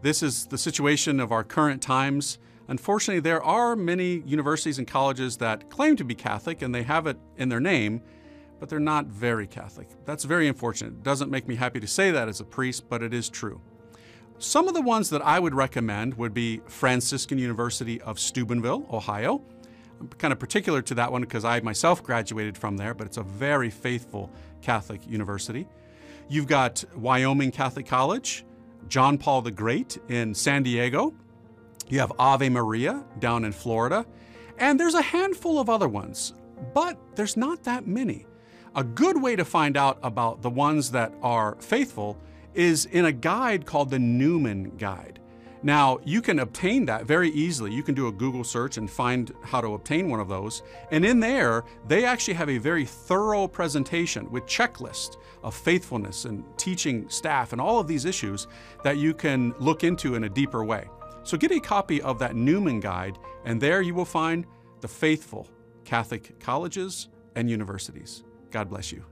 this is the situation of our current times. Unfortunately, there are many universities and colleges that claim to be Catholic and they have it in their name, but they're not very Catholic. That's very unfortunate. It doesn't make me happy to say that as a priest, but it is true. Some of the ones that I would recommend would be Franciscan University of Steubenville, Ohio. I'm kind of particular to that one because I myself graduated from there, but it's a very faithful Catholic university. You've got Wyoming Catholic College, John Paul the Great in San Diego. You have Ave Maria down in Florida. And there's a handful of other ones, but there's not that many. A good way to find out about the ones that are faithful is in a guide called the Newman Guide. Now, you can obtain that very easily. You can do a Google search and find how to obtain one of those. And in there, they actually have a very thorough presentation with checklists of faithfulness and teaching staff and all of these issues that you can look into in a deeper way. So get a copy of that Newman Guide, and there you will find the faithful Catholic colleges and universities. God bless you.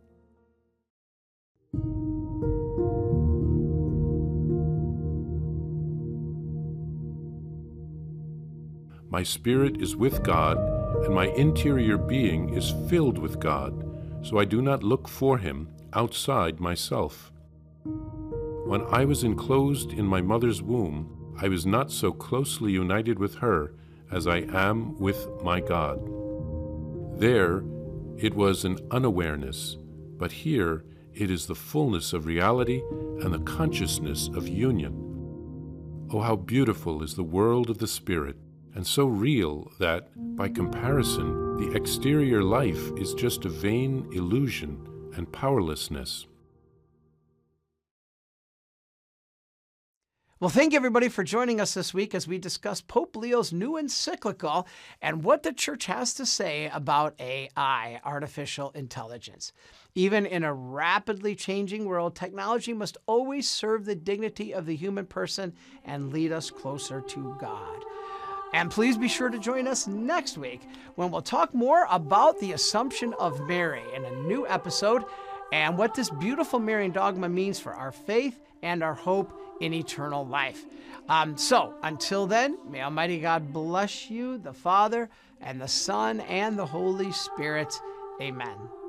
My spirit is with God, and my interior being is filled with God, so I do not look for Him outside myself. When I was enclosed in my mother's womb, I was not so closely united with her as I am with my God. There, it was an unawareness, but here it is the fullness of reality and the consciousness of union. Oh, how beautiful is the world of the Spirit, and so real that, by comparison, the exterior life is just a vain illusion and powerlessness. Well, thank you, everybody, for joining us this week as we discuss Pope Leo's new encyclical and what the Church has to say about AI, artificial intelligence. Even in a rapidly changing world, technology must always serve the dignity of the human person and lead us closer to God. And please be sure to join us next week when we'll talk more about the Assumption of Mary in a new episode and what this beautiful Marian dogma means for our faith and our hope in eternal life. So until then, may Almighty God bless you, the Father and the Son and the Holy Spirit. Amen.